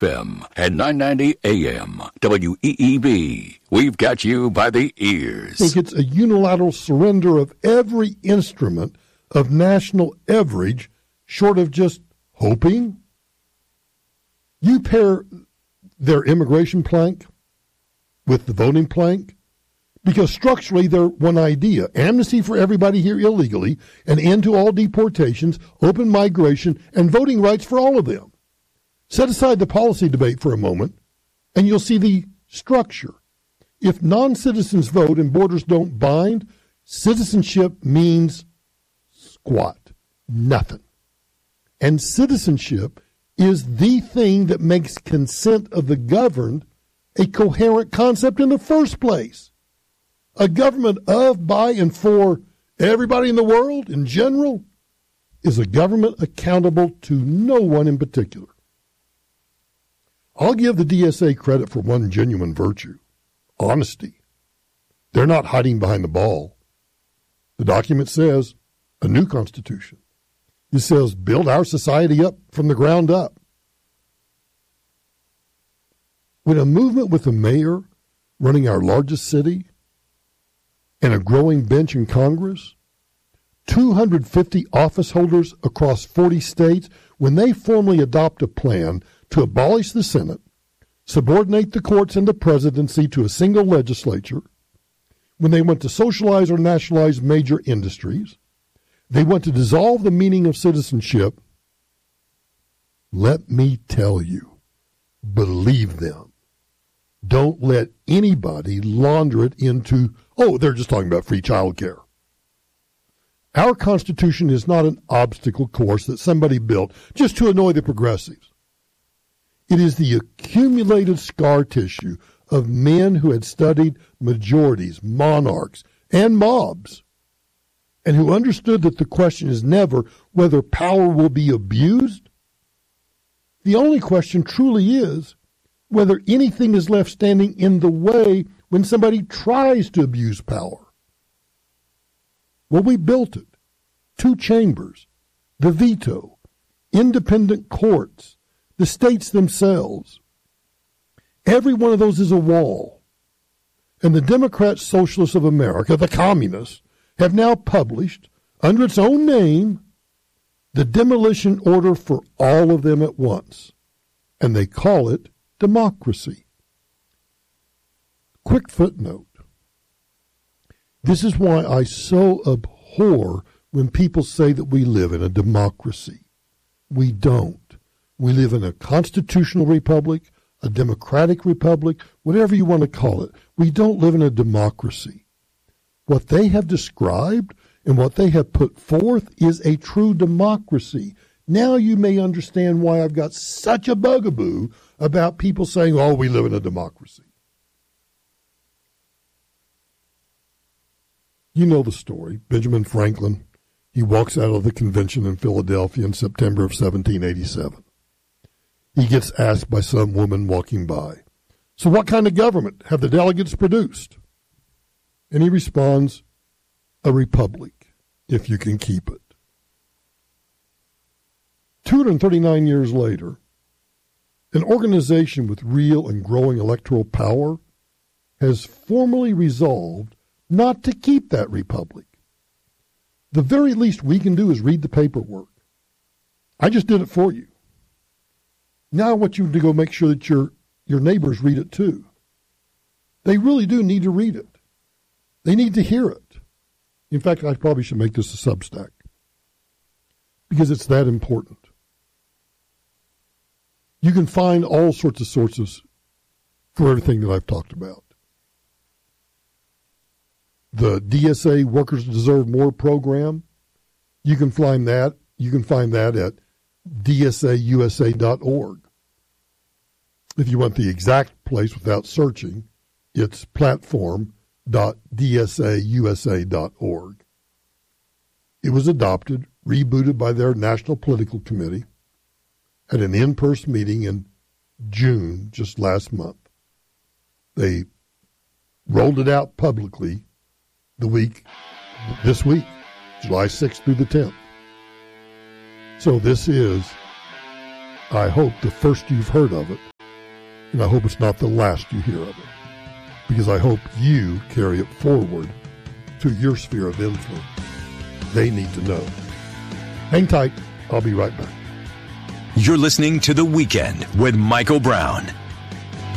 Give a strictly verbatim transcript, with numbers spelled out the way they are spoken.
M and nine ninety A M. W E E B. We've got you by the ears. I think it's a unilateral surrender of every instrument of national average, short of just hoping. You pair their immigration plank with the voting plank, because structurally they're one idea. Amnesty for everybody here illegally, an end to all deportations, open migration, and voting rights for all of them. Set aside the policy debate for a moment, and you'll see the structure. If non-citizens vote and borders don't bind, citizenship means squat, nothing. And citizenship is the thing that makes consent of the governed a coherent concept in the first place. A government of, by, and for everybody in the world in general is a government accountable to no one in particular. I'll give the D S A credit for one genuine virtue, honesty. They're not hiding behind the ball. The document says a new constitution. It says build our society up from the ground up. When a movement with a mayor running our largest city and a growing bench in Congress, two hundred fifty office holders across forty states, when they formally adopt a plan to abolish the Senate, subordinate the courts and the presidency to a single legislature, when they want to socialize or nationalize major industries, they want to dissolve the meaning of citizenship, let me tell you, believe them. Don't let anybody launder it into, oh, they're just talking about free child care. Our Constitution is not an obstacle course that somebody built just to annoy the progressives. It is the accumulated scar tissue of men who had studied majorities, monarchs, and mobs, and who understood that the question is never whether power will be abused. The only question truly is whether anything is left standing in the way when somebody tries to abuse power. Well, we built it. Two chambers, the veto, independent courts, the states themselves. Every one of those is a wall. And the Democrat Socialists of America, the communists, have now published, under its own name, the demolition order for all of them at once. And they call it democracy. Quick footnote. This is why I so abhor when people say that we live in a democracy. We don't. We live in a constitutional republic, a democratic republic, whatever you want to call it. We don't live in a democracy. What they have described and what they have put forth is a true democracy. Now you may understand why I've got such a bugaboo about people saying, oh, we live in a democracy. You know the story. Benjamin Franklin, he walks out of the convention in Philadelphia in September of seventeen eighty-seven. He gets asked by some woman walking by, so what kind of government have the delegates produced? And he responds, a republic, if you can keep it. two hundred thirty-nine years later, an organization with real and growing electoral power has formally resolved not to keep that republic. The very least we can do is read the paperwork. I just did it for you. Now I want you to go make sure that your, your neighbors read it too. They really do need to read it. They need to hear it. In fact, I probably should make this a Substack because it's that important. You can find all sorts of sources for everything that I've talked about. The D S A Workers Deserve More program, you can find that. You can find that at D S A U S A dot org. If you want the exact place without searching, it's platform dot D S A U S A dot org. It was adopted, rebooted by their National Political Committee at an in-person meeting in June, just last month. They rolled it out publicly the week, this week, July sixth through the tenth. So this is, I hope, the first you've heard of it. And I hope it's not the last you hear of it, because I hope you carry it forward to your sphere of influence. They need to know. Hang tight. I'll be right back. You're listening to The Weekend with Michael Brown